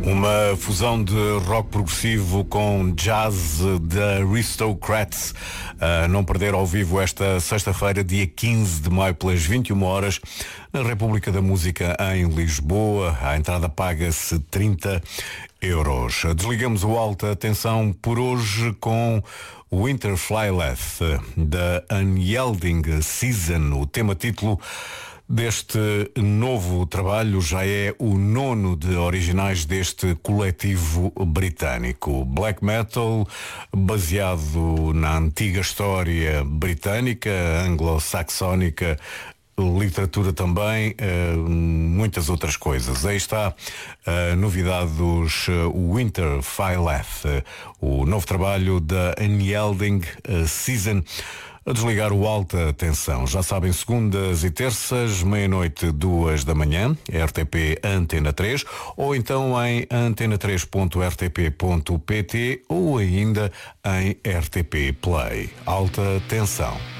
Uma fusão de rock progressivo com jazz da Aristocrats. A não perder ao vivo esta sexta-feira, dia 15 de maio, pelas 21 horas, na República da Música em Lisboa. A entrada paga-se 30 euros. Desligamos o alta atenção por hoje com Winter Flyleaf, da Unyielding Season. O tema título deste novo trabalho já é o 9º de originais deste coletivo britânico. Black metal baseado na antiga história britânica, anglo-saxónica, literatura também, muitas outras coisas. Aí está a novidade dos Winter Flyleaf, o novo trabalho da Unyielding Season. A desligar o alta atenção. Já sabem, segundas e terças, meia-noite, 2 da manhã, RTP Antena 3, ou então em antena3.rtp.pt ou ainda em RTP Play. Alta atenção.